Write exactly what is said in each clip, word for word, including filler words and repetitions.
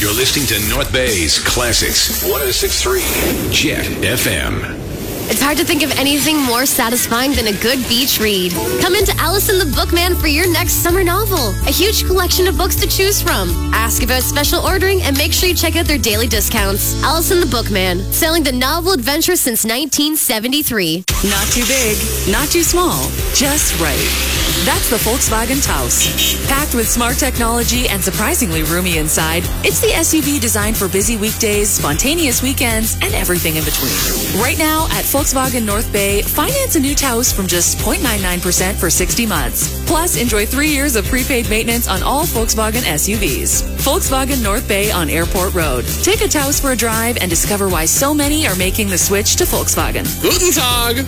You're listening to North Bay's Classics one oh six point three Jet F M. It's hard to think of anything more satisfying than a good beach read. Come into Allison the Bookman for your next summer novel. A huge collection of books to choose from. Ask about special ordering and make sure you check out their daily discounts. Allison the Bookman, selling the novel adventure since nineteen seventy-three. Not too big, not too small, just right. That's the Volkswagen Taos. Packed with smart technology and surprisingly roomy inside, it's the S U V designed for busy weekdays, spontaneous weekends, and everything in between. Right now at Volkswagen North Bay, finance a new Taos from just zero point nine nine percent for sixty months. Plus, enjoy three years of prepaid maintenance on all Volkswagen S U Vs. Volkswagen North Bay on Airport Road. Take a Taos for a drive and discover why so many are making the switch to Volkswagen. Guten Tag!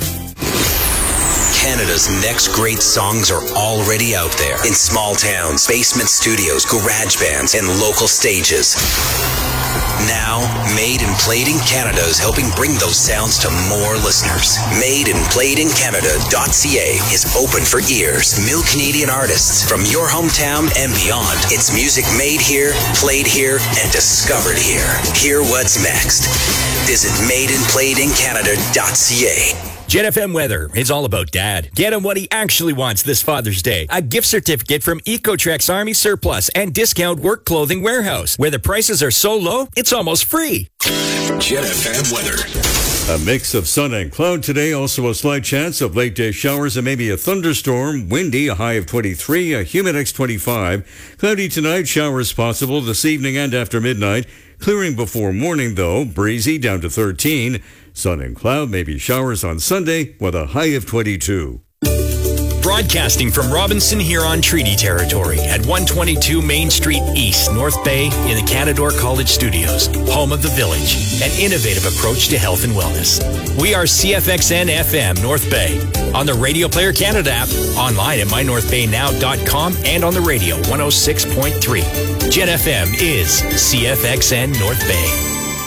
Canada's next great songs are already out there in small towns, basement studios, garage bands, and local stages. Now, Made and Played in Canada is helping bring those sounds to more listeners. made and played in canada dot c a is open for ears. New Canadian artists from your hometown and beyond. It's music made here, played here, and discovered here. Hear what's next. Visit made and played in canada dot c a. Jet F M weather. It's all about Dad. Get him what he actually wants this Father's Day. A gift certificate from Ecotrex Army Surplus and Discount Work Clothing Warehouse, where the prices are so low, it's almost free. Jet F M weather. A mix of sun and cloud today. Also a slight chance of late day showers and maybe a thunderstorm. Windy, a high of twenty-three, a humid twenty-five. Cloudy tonight, showers possible this evening and after midnight. Clearing before morning, though. Breezy down to thirteen. Sun and cloud, maybe showers on Sunday with a high of twenty-two. Broadcasting from Robinson Huron Treaty Territory at one twenty-two Main Street East, North Bay, in the Canadore College Studios, home of the Village, an innovative approach to health and wellness. We are C F X N F M North Bay, on the Radio Player Canada app, online at my north bay now dot com, and on the radio one oh six point three. Jet F M is C F X N North Bay.